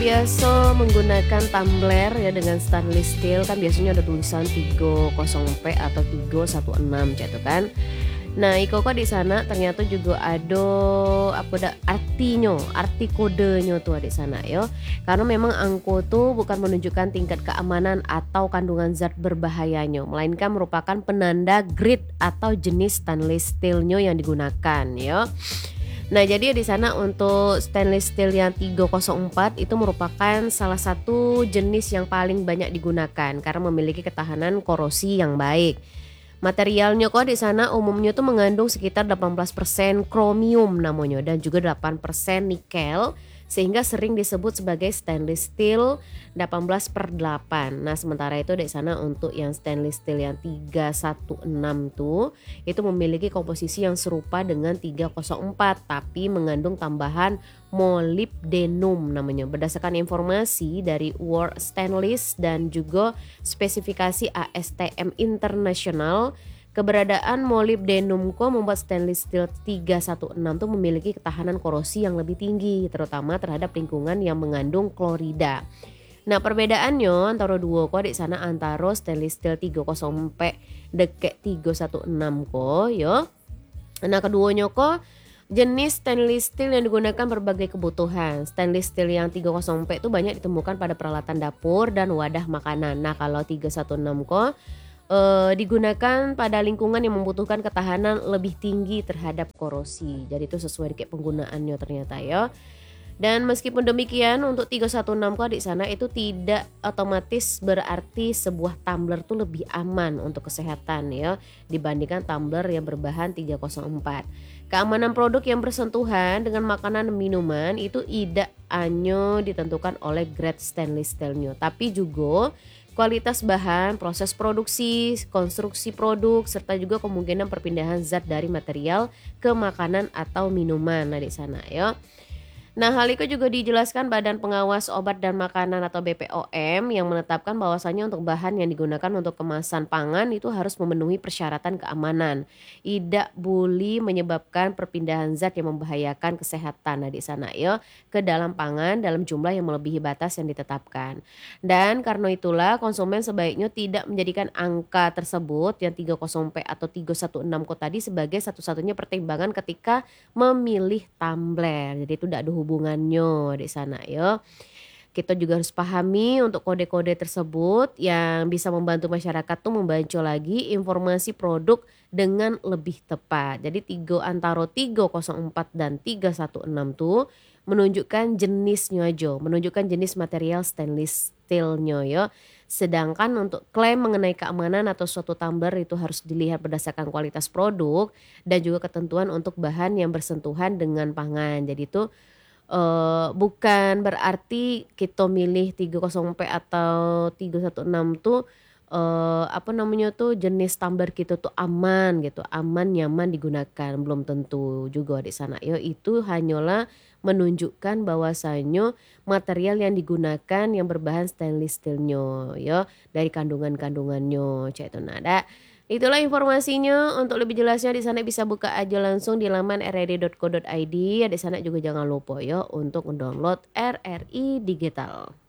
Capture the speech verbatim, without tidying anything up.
Biasa menggunakan tumbler ya dengan stainless steel kan biasanya ada tulisan tiga puluh P atau tiga satu enam gitu kan. Nah, iko kok di sana ternyata juga ada apa dah artinya, arti kodenya tuh di sana ya. Karena memang angko tuh bukan menunjukkan tingkat keamanan atau kandungan zat berbahayanya, melainkan merupakan penanda grade atau jenis stainless steelnya yang digunakan ya. Nah, jadi di sana untuk stainless steel yang tiga nol empat itu merupakan salah satu jenis yang paling banyak digunakan karena memiliki ketahanan korosi yang baik. Materialnya kok di sana umumnya tuh mengandung sekitar delapan belas persen kromium namanya dan juga delapan persen nikel sehingga sering disebut sebagai stainless steel delapan belas per delapan. Nah, sementara itu di sana untuk yang stainless steel yang tiga satu enam tuh itu memiliki komposisi yang serupa dengan tiga nol empat tapi mengandung tambahan molybdenum namanya. Berdasarkan informasi dari World Stainless dan juga spesifikasi A S T M Internasional, keberadaan molybdenum ko membuat stainless steel tiga satu enam tuh memiliki ketahanan korosi yang lebih tinggi terutama terhadap lingkungan yang mengandung klorida. Nah, perbedaannya antara dua ko di sana antara stainless steel tiga nol P deke tiga satu enam ko yo. Nah, keduanya ko jenis stainless steel yang digunakan berbagai kebutuhan. Stainless steel yang tiga nol P itu banyak ditemukan pada peralatan dapur dan wadah makanan. Nah, kalau tiga satu enam ko Uh, digunakan pada lingkungan yang membutuhkan ketahanan lebih tinggi terhadap korosi. Jadi itu sesuai dengan penggunaannya ternyata ya. Dan meskipun demikian untuk tiga satu enam kok di sana itu tidak otomatis berarti sebuah tumbler tuh lebih aman untuk kesehatan ya dibandingkan tumbler yang berbahan tiga nol empat. Keamanan produk yang bersentuhan dengan makanan dan minuman itu tidak hanya ditentukan oleh grade stainless steelnya, tapi juga kualitas bahan, proses produksi, konstruksi produk, serta juga kemungkinan perpindahan zat dari material ke makanan atau minuman. Nah, di sana ya. Nah, hal itu juga dijelaskan Badan Pengawas Obat dan Makanan atau B P O M yang menetapkan bahwasannya untuk bahan yang digunakan untuk kemasan pangan itu harus memenuhi persyaratan keamanan. Tidak boleh menyebabkan perpindahan zat yang membahayakan kesehatan. Nah, di sana ya ke dalam pangan dalam jumlah yang melebihi batas yang ditetapkan. Dan karena itulah konsumen sebaiknya tidak menjadikan angka tersebut yang tiga nol P atau tiga satu enam ko tadi sebagai satu-satunya pertimbangan ketika memilih tumbler. Jadi itu tidak ada hubungannya di sana ya. Kita juga harus pahami untuk kode-kode tersebut yang bisa membantu masyarakat tuh membaca lagi informasi produk dengan lebih tepat. Jadi tiga antara tiga nol empat dan tiga satu enam tuh menunjukkan jenisnya aja, menunjukkan jenis material stainless steelnya ya. Sedangkan untuk klaim mengenai keamanan atau suatu tumbler itu harus dilihat berdasarkan kualitas produk dan juga ketentuan untuk bahan yang bersentuhan dengan pangan. Jadi itu Uh, bukan berarti kita milih tiga nol P atau tiga satu enam tuh uh, apa namanya tuh jenis tumbler kita tuh aman gitu, aman nyaman digunakan, belum tentu juga di sana ya. Itu hanyalah menunjukkan bahwasannya material yang digunakan yang berbahan stainless steelnya ya dari kandungan-kandungannya cek itu nada. Itulah informasinya. Untuk lebih jelasnya di sana bisa buka aja langsung di laman r r i dot co dot i d. Di sana juga jangan lupa ya untuk mendownload R R I Digital.